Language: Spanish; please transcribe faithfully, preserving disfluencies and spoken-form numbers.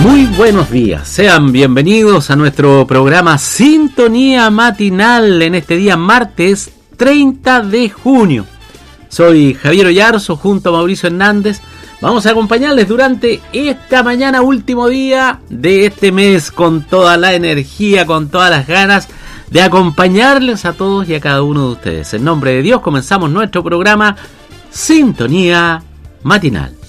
Muy buenos días, sean bienvenidos a nuestro programa Sintonía Matinal en este día martes treinta de junio. Soy Javier Oyarzo junto a Mauricio Hernández. Vamos a acompañarles durante esta mañana, último día de este mes, con toda la energía, con todas las ganas de acompañarles a todos y a cada uno de ustedes. En nombre de Dios comenzamos nuestro programa Sintonía Matinal.